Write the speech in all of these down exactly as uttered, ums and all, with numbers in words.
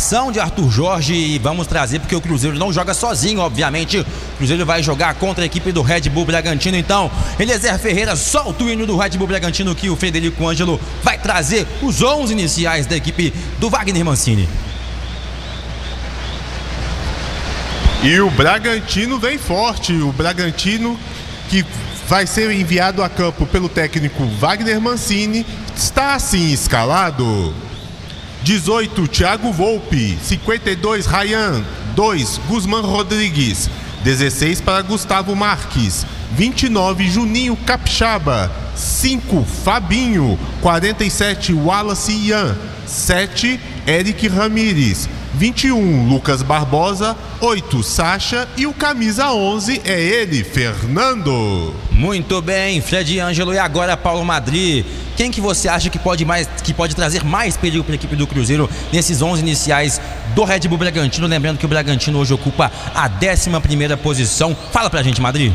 participação de Arthur Jorge e vamos trazer, porque o Cruzeiro não joga sozinho, obviamente. O Cruzeiro vai jogar contra a equipe do Red Bull Bragantino. Então, Eliezer Ferreira, solta o hino do Red Bull Bragantino, que o Frederico Ângelo vai trazer os onze iniciais da equipe do Wagner Mancini. E o Bragantino vem forte, o Bragantino que vai ser enviado a campo pelo técnico Wagner Mancini, está assim escalado: dezoito, Thiago Volpi; cinquenta e dois, Ryan; dois, Guzmán Rodrigues; dezesseis para Gustavo Marques; vinte e nove, Juninho Capixaba; cinco, Fabinho; quarenta e sete, Wallace Ian; sete, Eric Ramírez; vinte e um, Lucas Barbosa; oito, Sacha; e o camisa onze é ele, Fernando. Muito bem, Fred Ângelo. E agora, Paulo Madri, quem que você acha que pode, mais, que pode trazer mais perigo para a equipe do Cruzeiro nesses onze iniciais do Red Bull Bragantino? Lembrando que o Bragantino hoje ocupa a décima primeira posição. Fala pra gente, Madri.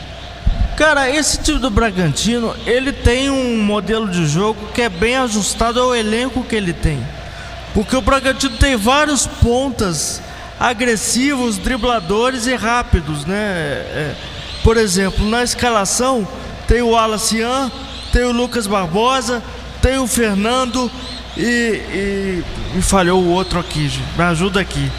Cara, esse time do Bragantino, ele tem um modelo de jogo que é bem ajustado ao elenco que ele tem. Porque o Bragantino tem vários pontas agressivos, dribladores e rápidos, né? É, por exemplo, na escalação tem o Wallace Ian, tem o Lucas Barbosa, tem o Fernando e, e me falhou o outro aqui, gente. Me ajuda aqui.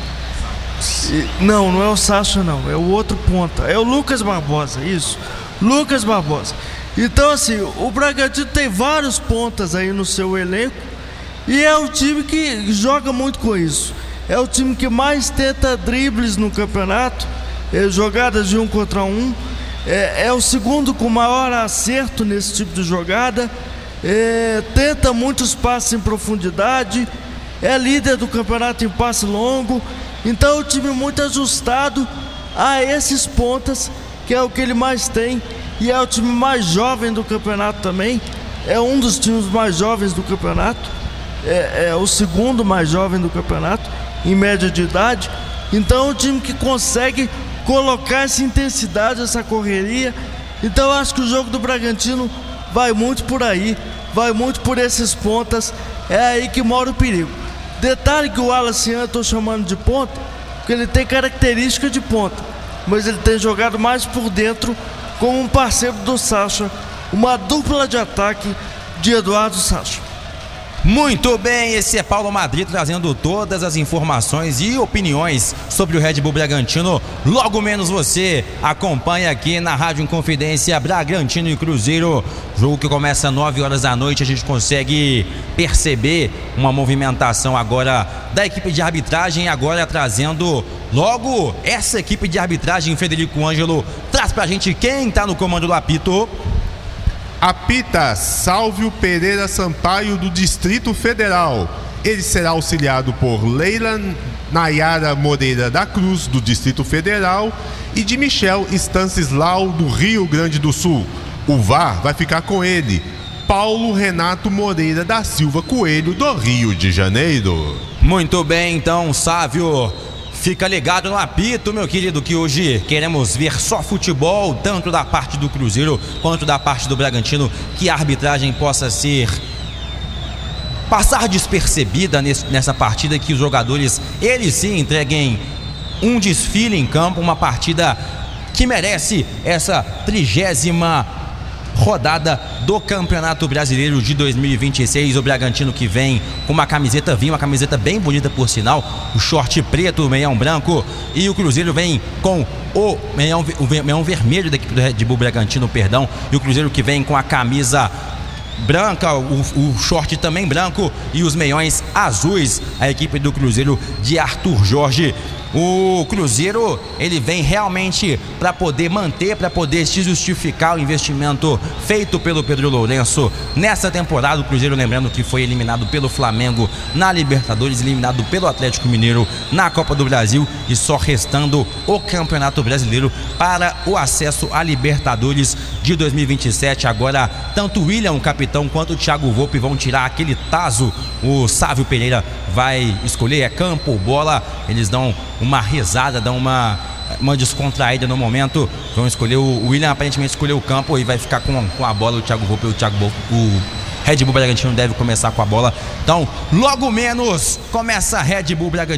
E, não, não é o Sacha não, é o outro ponta, é o Lucas Barbosa, isso, Lucas Barbosa. Então assim, o Bragantino tem vários pontas aí no seu elenco e é o time que joga muito com isso. É o time que mais tenta dribles no campeonato, é, jogadas de um contra um. É, é o segundo com maior acerto nesse tipo de jogada. É, tenta muitos passes em profundidade. É líder do campeonato em passe longo. Então é um time muito ajustado a esses pontas, que é o que ele mais tem. E é o time mais jovem do campeonato também. É um dos times mais jovens do campeonato. É, é o segundo mais jovem do campeonato em média de idade. Então é um time que consegue colocar essa intensidade, essa correria. Então eu acho que o jogo do Bragantino vai muito por aí, vai muito por esses pontas. É aí que mora o perigo. Detalhe que o Wallace Ian eu tô chamando de ponta, porque ele tem característica de ponta, mas ele tem jogado mais por dentro como um parceiro do Sacha, uma dupla de ataque de Eduardo Sacha. Muito bem, esse é Paulo Madri trazendo todas as informações e opiniões sobre o Red Bull Bragantino. Logo menos você acompanha aqui na Rádio Inconfidência Bragantino e Cruzeiro. Jogo que começa às nove horas da noite. A gente consegue perceber uma movimentação agora da equipe de arbitragem, agora trazendo logo essa equipe de arbitragem. Frederico Ângelo traz pra gente quem tá no comando do apito. Apita Sálvio Pereira Sampaio, do Distrito Federal. Ele será auxiliado por Leila Nayara Moreira da Cruz, do Distrito Federal, e de Michel Stanislau, do Rio Grande do Sul. O V A R vai ficar com ele, Paulo Renato Moreira da Silva Coelho, do Rio de Janeiro. Muito bem, então, Sávio, fica ligado no apito, meu querido, que hoje queremos ver só futebol, tanto da parte do Cruzeiro quanto da parte do Bragantino, que a arbitragem possa ser passar despercebida nesse, nessa partida, que os jogadores, eles sim, entreguem um desfile em campo, uma partida que merece essa trigésima rodada do Campeonato Brasileiro de dois mil e vinte e seis. O Bragantino que vem com uma camiseta vinha, uma camiseta bem bonita por sinal, o short preto, o meião branco, e o Cruzeiro vem com o meião, o meião vermelho da equipe do Red Bull Bragantino, perdão, e o Cruzeiro que vem com a camisa branca, o, o short também branco e os meiões azuis, a equipe do Cruzeiro de Arthur Jorge. O Cruzeiro, ele vem realmente para poder manter, para poder se justificar o investimento feito pelo Pedro Lourenço nessa temporada. O Cruzeiro, lembrando que foi eliminado pelo Flamengo na Libertadores, eliminado pelo Atlético Mineiro na Copa do Brasil, e só restando o Campeonato Brasileiro para o acesso à Libertadores de dois mil e vinte e sete. Agora, tanto o William, o capitão, quanto o Thiago Volpi vão tirar aquele taso. O Sávio Pereira vai escolher, é campo ou bola. Eles dão uma risada, dão uma, uma descontraída no momento. Vão escolher, o William aparentemente escolheu o campo e vai ficar com, com a bola. O Thiago Volpi, o Thiago Volpi, o Red Bull Bragantino deve começar com a bola. Então, logo menos começa Red Bull Bragantino.